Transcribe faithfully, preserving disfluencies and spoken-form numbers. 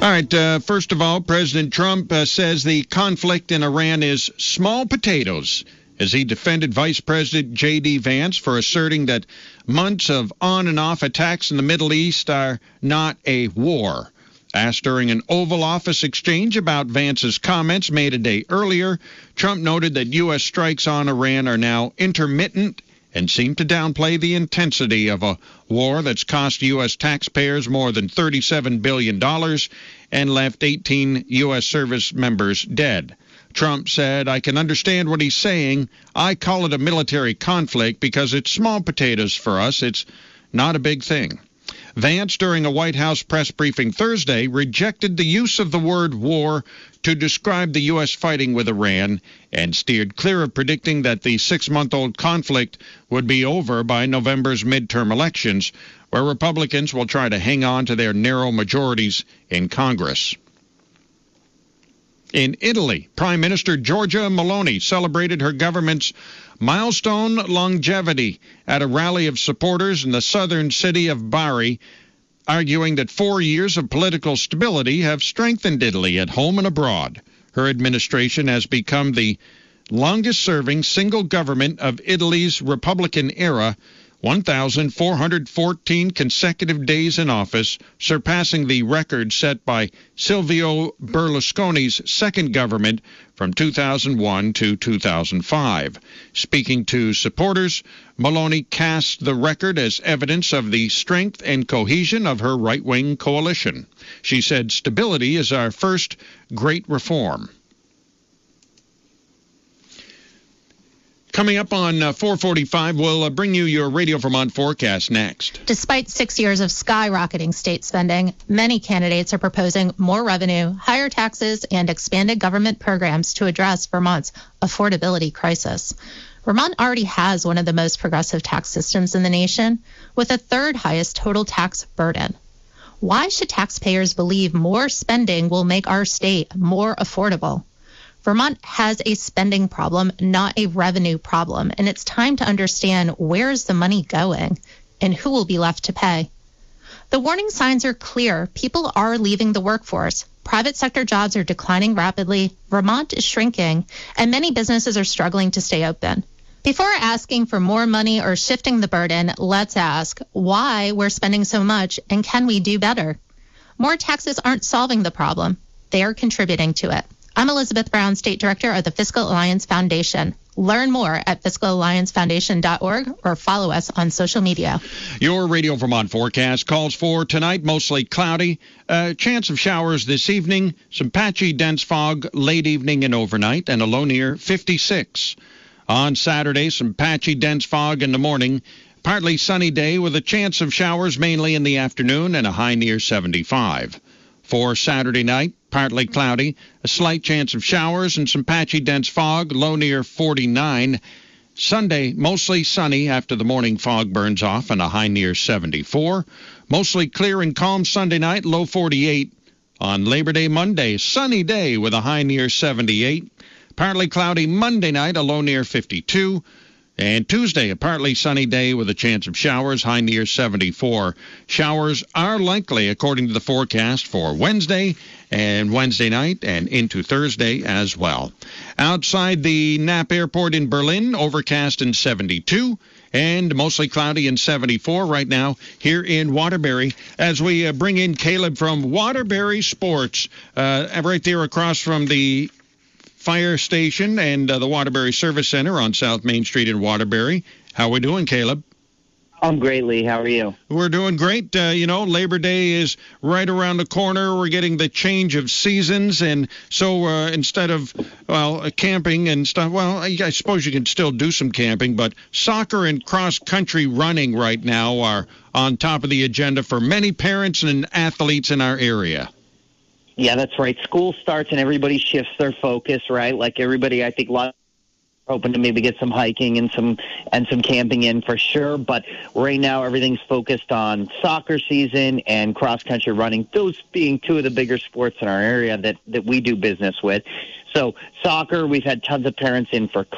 All right. Uh, first of all, President Trump uh, says the conflict in Iran is small potatoes as he defended Vice President J D. Vance for asserting that months of on and off attacks in the Middle East are not a war. Asked during an Oval Office exchange about Vance's comments made a day earlier, Trump noted that U S strikes on Iran are now intermittent and seem to downplay the intensity of a war that's cost U S taxpayers more than thirty-seven billion dollars and left eighteen U S service members dead. Trump said, "I can understand what he's saying. I call it a military conflict because it's small potatoes for us. It's not a big thing." Vance, during a White House press briefing Thursday, rejected the use of the word war to describe the U S fighting with Iran and steered clear of predicting that the six-month-old conflict would be over by November's midterm elections, where Republicans will try to hang on to their narrow majorities in Congress. In Italy, Prime Minister Giorgia Meloni celebrated her government's milestone longevity at a rally of supporters in the southern city of Bari, arguing that four years of political stability have strengthened Italy at home and abroad. Her administration has become the longest-serving single government of Italy's Republican era, one thousand four hundred fourteen consecutive days in office, surpassing the record set by Silvio Berlusconi's second government from two thousand one to two thousand five. Speaking to supporters, Meloni cast the record as evidence of the strength and cohesion of her right-wing coalition. She said, "Stability is our first great reform." Coming up on uh, four forty-five, we'll uh, bring you your Radio Vermont forecast next. Despite six years of skyrocketing state spending, many candidates are proposing more revenue, higher taxes, and expanded government programs to address Vermont's affordability crisis. Vermont already has one of the most progressive tax systems in the nation, with a third highest total tax burden. Why should taxpayers believe more spending will make our state more affordable? Vermont has a spending problem, not a revenue problem, and it's time to understand where's the money going and who will be left to pay. The warning signs are clear. People are leaving the workforce. Private sector jobs are declining rapidly. Vermont is shrinking, and many businesses are struggling to stay open. Before asking for more money or shifting the burden, let's ask why we're spending so much and can we do better? More taxes aren't solving the problem. They are contributing to it. I'm Elizabeth Brown, State Director of the Fiscal Alliance Foundation. Learn more at fiscal alliance foundation dot org or follow us on social media. Your Radio Vermont forecast calls for tonight mostly cloudy, a chance of showers this evening, some patchy dense fog late evening and overnight, and a low near fifty-six. On Saturday, some patchy dense fog in the morning, partly sunny day with a chance of showers mainly in the afternoon and a high near seventy-five. For Saturday night, partly cloudy, a slight chance of showers and some patchy dense fog, low near forty-nine. Sunday, mostly sunny after the morning fog burns off and a high near seventy-four. Mostly clear and calm Sunday night, low forty-eight. On Labor Day Monday, sunny day with a high near seventy-eight. Partly cloudy Monday night, a low near fifty-two. And Tuesday, a partly sunny day with a chance of showers, high near seventy-four. Showers are likely, according to the forecast, for Wednesday and Wednesday night and into Thursday as well. Outside the Knapp Airport in Berlin, overcast and seventy-two. And mostly cloudy and seventy-four right now here in Waterbury as we uh, bring in Caleb from Waterbury Sports, uh, right there across from the fire station and uh, the Waterbury Service Center on South Main Street in Waterbury. How are we doing, Caleb? I'm great, Lee. How are you? We're doing great. Uh, you know, Labor Day is right around the corner. We're getting the change of seasons, and so uh, instead of, well, uh, camping and stuff, well, I, I suppose you can still do some camping, but soccer and cross-country running right now are on top of the agenda for many parents and athletes in our area. Yeah, that's right. School starts and everybody shifts their focus, right? Like everybody, I think, a lot hoping to maybe get some hiking and some and some camping in for sure. But right now, everything's focused on soccer season and cross-country running, those being two of the bigger sports in our area that, that we do business with. So soccer, we've had tons of parents in for